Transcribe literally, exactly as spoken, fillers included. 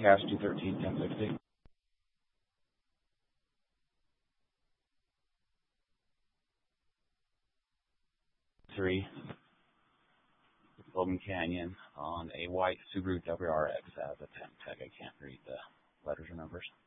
cash two thirteen ten sixty. Three, Logan Canyon on a white Subaru W R X as a temp tech. I can't read the letters or numbers.